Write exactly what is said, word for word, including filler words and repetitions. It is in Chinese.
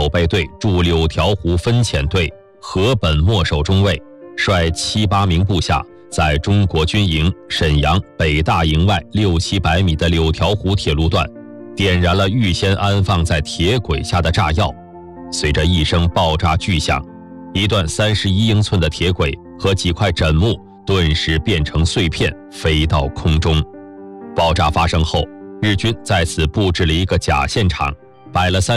守备队驻柳条湖分遣队河本默守中尉，率七八名部下在中国军营沈阳北大营外六七百米的柳条湖铁路段点燃了预先安放在铁轨下的炸药。随着一声爆炸巨响，一段三十一英寸的铁轨和几块枕木顿时变成碎片，飞到空中。爆炸发生后，日军在此布置了一个假现场，摆了三